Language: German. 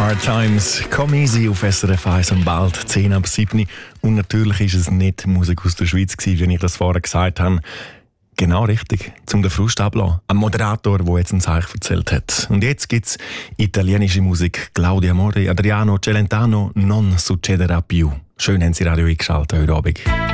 Hard Times, Come Easy auf SRF 1 und bald 10 ab 7. Und natürlich ist es nicht Musik aus der Schweiz gewesen, wie ich das vorher gesagt habe. Genau richtig, zum den Frust ablassen. Ein Moderator, der jetzt ein Zeichen erzählt hat. Und jetzt gibt's italienische Musik. Claudia Mori, Adriano Celentano, Non succederà più. Schön haben Sie Radio eingeschaltet heute Abend.